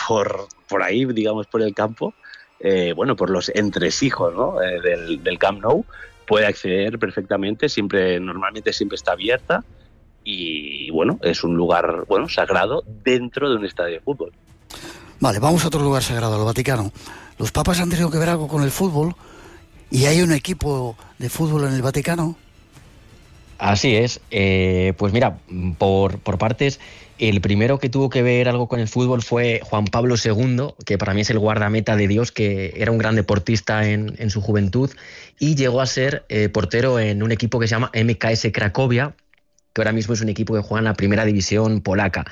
por ahí, digamos, por el campo, por los entresijos, ¿no? del Camp Nou, puede acceder perfectamente, normalmente siempre está abierta y bueno, es un lugar sagrado dentro de un estadio de fútbol. Vale, vamos a otro lugar sagrado, al Vaticano. Los papas han tenido que ver algo con el fútbol y hay un equipo de fútbol en el Vaticano. Así es, pues mira, por partes, el primero que tuvo que ver algo con el fútbol fue Juan Pablo II, que para mí es el guardameta de Dios, que era un gran deportista en su juventud y llegó a ser portero en un equipo que se llama MKS Cracovia, que ahora mismo es un equipo que juega en la primera división polaca.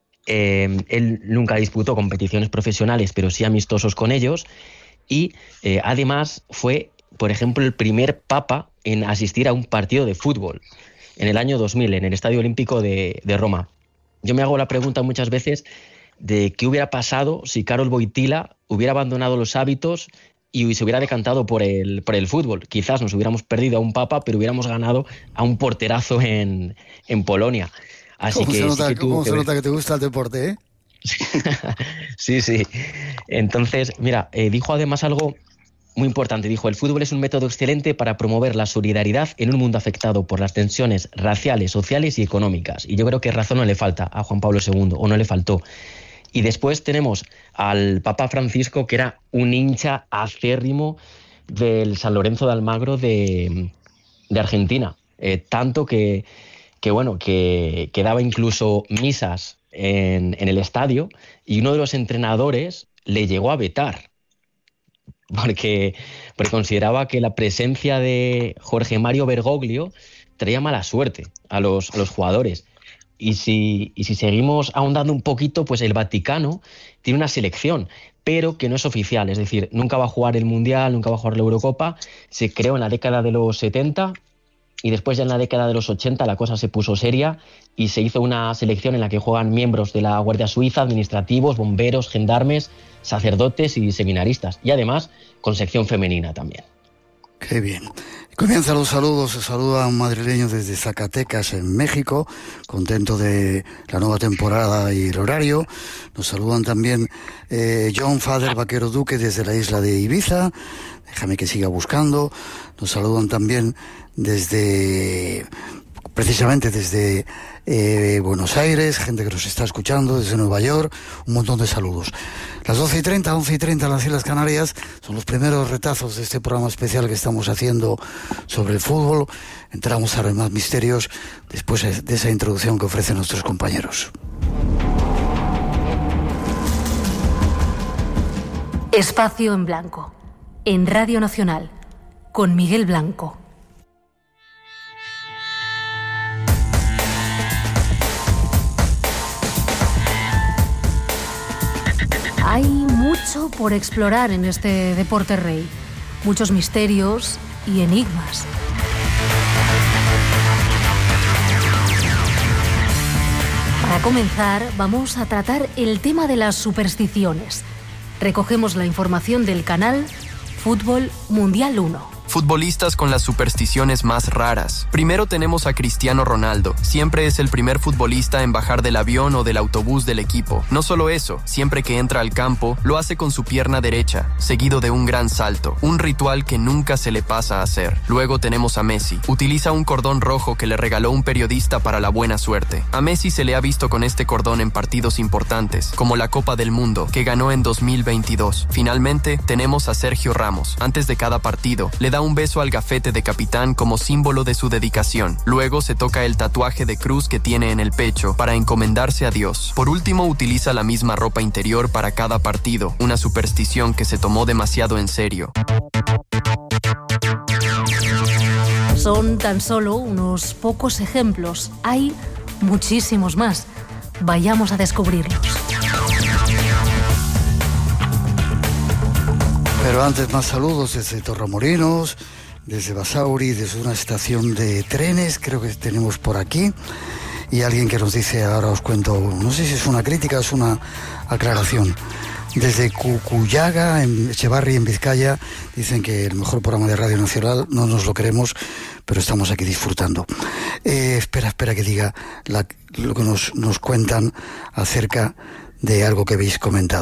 Él nunca disputó competiciones profesionales, pero sí amistosos con ellos y además fue, por ejemplo, el primer papa en asistir a un partido de fútbol en el año 2000 en el Estadio Olímpico de Roma. Yo me hago la pregunta muchas veces de qué hubiera pasado si Karol Wojtyła hubiera abandonado los hábitos y se hubiera decantado por el fútbol. Quizás nos hubiéramos perdido a un papa, pero hubiéramos ganado a un porterazo en Polonia. Así que ¿Cómo se nota que te gusta el deporte, eh? Sí. Entonces, mira, dijo además algo muy importante. Dijo: el fútbol es un método excelente para promover la solidaridad en un mundo afectado por las tensiones raciales, sociales y económicas. Y yo creo que razón no le falta a Juan Pablo II, o no le faltó. Y después tenemos al Papa Francisco, que era un hincha acérrimo del San Lorenzo de Almagro de Argentina. Tanto que daba incluso misas en el estadio, y uno de los entrenadores le llegó a vetar porque consideraba que la presencia de Jorge Mario Bergoglio traía mala suerte a los jugadores. Y si seguimos ahondando un poquito, pues el Vaticano tiene una selección, pero que no es oficial, es decir, nunca va a jugar el Mundial, nunca va a jugar la Eurocopa. Se creó en la década de los 70 y después, ya en la década de los 80, la cosa se puso seria y se hizo una selección en la que juegan miembros de la Guardia Suiza, administrativos, bomberos, gendarmes, sacerdotes y seminaristas, y además con sección femenina también. Qué bien. Comienzan los saludos. Se saluda a un madrileño desde Zacatecas, en México, contento de la nueva temporada y el horario. Nos saludan también John Fader Vaquero Duque desde la isla de Ibiza. Déjame que siga buscando. Nos saludan también precisamente desde Buenos Aires, gente que nos está escuchando desde Nueva York, un montón de saludos. Las 12:30, 11:30 en las Islas Canarias, son los primeros retazos de este programa especial que estamos haciendo sobre el fútbol. Entramos a los más misterios después de esa introducción que ofrecen nuestros compañeros. Espacio en Blanco, en Radio Nacional, con Miguel Blanco. Hay mucho por explorar en este deporte rey, muchos misterios y enigmas. Para comenzar, vamos a tratar el tema de las supersticiones. Recogemos la información del canal Fútbol Mundial 1. Futbolistas con las supersticiones más raras. Primero tenemos a Cristiano Ronaldo. Siempre es el primer futbolista en bajar del avión o del autobús del equipo. No solo eso, siempre que entra al campo, lo hace con su pierna derecha, seguido de un gran salto. Un ritual que nunca se le pasa a hacer. Luego tenemos a Messi. Utiliza un cordón rojo que le regaló un periodista para la buena suerte. A Messi se le ha visto con este cordón en partidos importantes, como la Copa del Mundo, que ganó en 2022. Finalmente, tenemos a Sergio Ramos. Antes de cada partido, le da un beso al gafete de capitán como símbolo de su dedicación. Luego se toca el tatuaje de cruz que tiene en el pecho para encomendarse a Dios. Por último, utiliza la misma ropa interior para cada partido, una superstición que se tomó demasiado en serio. Son tan solo unos pocos ejemplos. Hay muchísimos más. Vayamos a descubrirlos. Pero antes, más saludos desde Torremolinos, desde Basauri, desde una estación de trenes, creo que tenemos por aquí, y alguien que nos dice, ahora os cuento, no sé si es una crítica o es una aclaración. Desde Cucuyaga, en Echevarri, en Vizcaya, dicen que el mejor programa de Radio Nacional, no nos lo creemos, pero estamos aquí disfrutando. Espera que diga lo que nos cuentan acerca de algo que habéis comentado.